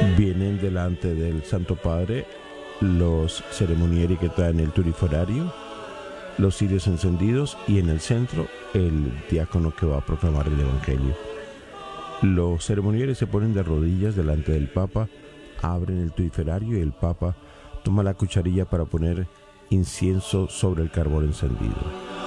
Vienen delante del Santo Padre los ceremonieri que traen el turiforario, los cirios encendidos y en el centro el diácono que va a proclamar el Evangelio. Los ceremonieri se ponen de rodillas delante del Papa, abren el turiforario y el Papa toma la cucharilla para poner incienso sobre el carbón encendido.